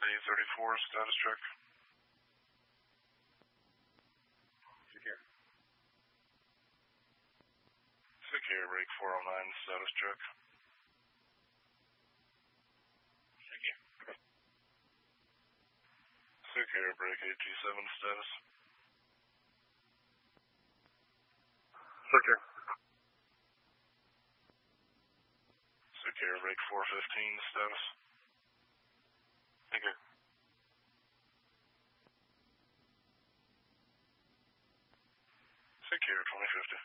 A34, status check. Secure. Secure, break 409, status check. Secure. Secure, break AG7, status. Secure. Secure, break 415, status. Secure. Secure, 2050.